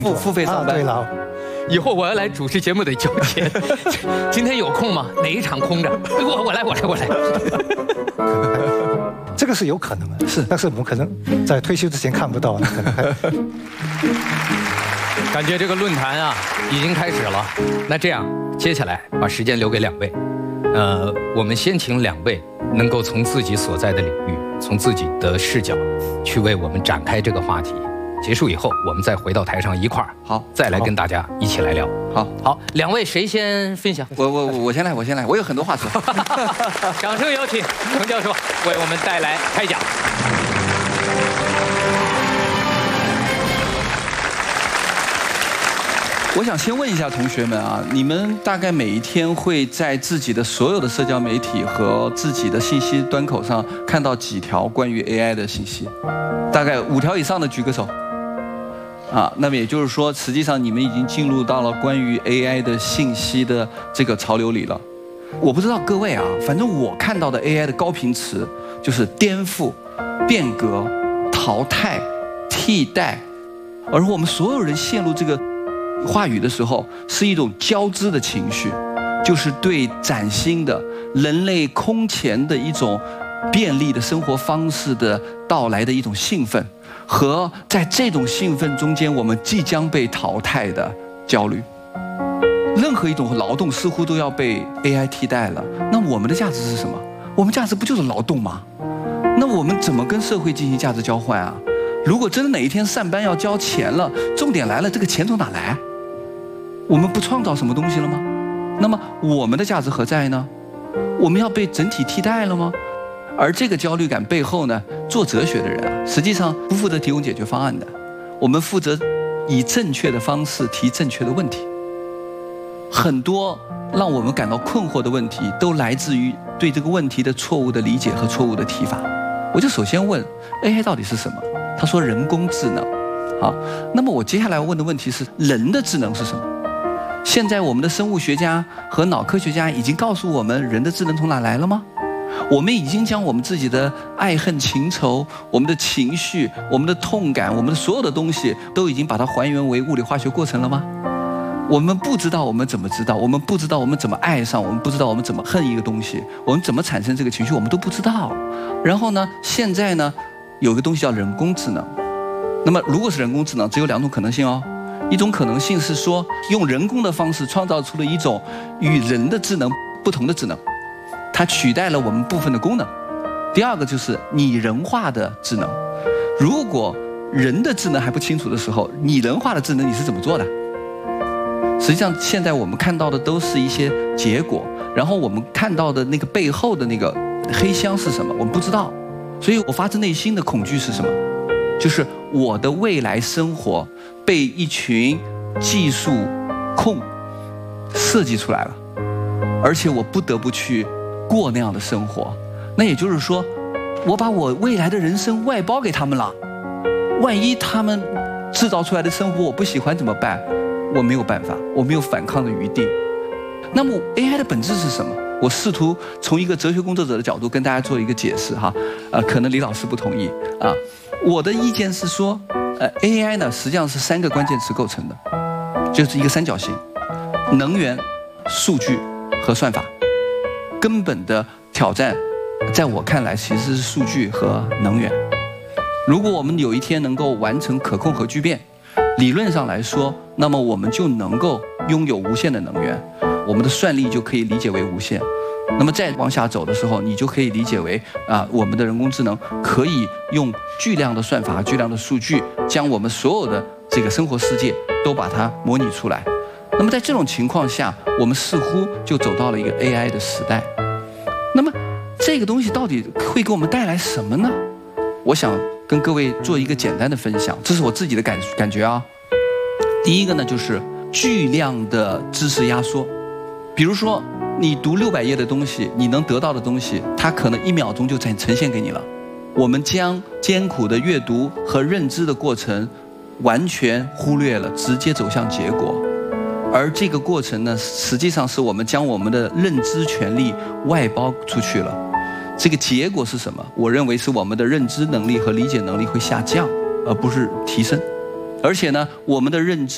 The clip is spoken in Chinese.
付费上班。 对了， 以后我要来主持节目得交钱。今天有空吗？哪一场空着？我来。 这个是有可能的， 是， 但是我们可能在退休之前看不到，可能还。 感觉这个论坛啊已经开始了。那这样，接下来把时间留给2位。我们先请2位能够从自己所在的领域，从自己的视角，去为我们展开这个话题。结束以后，我们再回到台上一块儿， 好， 再来跟大家一起来聊。好，2位谁先分享？ 我先来，我有很多话说。 掌声有请程教授为我们带来开讲。 我想先问一下同学们啊，你们大概每一天会在自己的所有的社交媒体和自己的信息端口上看到几条关于 AI 的信息？大概5条以上的举个手。那么也就是说，实际上你们已经进入到了关于 AI 的信息的这个潮流里了。我不知道各位啊，反正我看到的 AI 的高频词就是颠覆、变革、淘汰、替代，而我们所有人陷入这个话语的时候，是一种交织的情绪，就是对崭新的人类空前的一种便利的生活方式的到来的一种兴奋，和在这种兴奋中间我们即将被淘汰的焦虑。任何一种劳动似乎都要被 AI 替代了，那我们的价值是什么？我们价值不就是劳动吗？那我们怎么跟社会进行价值交换啊？如果真的哪一天上班要交钱了，重点来了，这个钱从哪来？我们不创造什么东西了吗？那么我们的价值何在呢？我们要被整体替代了吗？而这个焦虑感背后呢，做哲学的人啊，实际上不负责提供解决方案的，我们负责以正确的方式提正确的问题。很多让我们感到困惑的问题，都来自于对这个问题的错误的理解和错误的提法。我就首先问 AI 到底是什么？他说人工智能。好，那么我接下来问的问题是人的智能是什么？现在我们的生物学家和脑科学家已经告诉我们人的智能从哪来了吗？我们已经将我们自己的爱恨情仇、我们的情绪、我们的痛感、我们的所有的东西，都已经把它还原为物理化学过程了吗？我们不知道我们怎么知道，我们不知道我们怎么爱上，我们不知道我们怎么恨一个东西，我们怎么产生这个情绪，我们都不知道。然后呢，现在呢，有个东西叫人工智能。那么如果是人工智能，只有2种可能性哦。一种可能性是说，用人工的方式创造出了一种与人的智能不同的智能，它取代了我们部分的功能。第二个就是拟人化的智能。如果人的智能还不清楚的时候，拟人化的智能你是怎么做的？实际上现在我们看到的都是一些结果，然后我们看到的那个背后的那个黑箱是什么，我们不知道。所以我发自内心的恐惧是什么？就是我的未来生活被一群技术控设计出来了，而且我不得不去过那样的生活。那也就是说，我把我未来的人生外包给他们了。万一他们制造出来的生活我不喜欢怎么办？我没有办法，我没有反抗的余地。那么 AI 的本质是什么？我试图从一个哲学工作者的角度跟大家做一个解释哈。可能李老师不同意啊。我的意见是说，AI 呢实际上是3个关键词构成的，就是一个三角形：能源、数据和算法。根本的挑战，在我看来其实是数据和能源。如果我们有一天能够完成可控核聚变，理论上来说，那么我们就能够拥有无限的能源，我们的算力就可以理解为无限。那么再往下走的时候，你就可以理解为我们的人工智能可以用巨量的算法、巨量的数据，将我们所有的这个生活世界都把它模拟出来。那么在这种情况下，我们似乎就走到了一个 AI 的时代。那么这个东西到底会给我们带来什么呢？我想跟各位做一个简单的分享，这是我自己的感觉啊。第一个呢，就是巨量的知识压缩。比如说你读600页的东西，你能得到的东西，它可能1秒钟就呈现给你了。我们将艰苦的阅读和认知的过程完全忽略了，直接走向结果。而这个过程呢，实际上是我们将我们的认知权利外包出去了。这个结果是什么？我认为是我们的认知能力和理解能力会下降，而不是提升。而且呢，我们的认知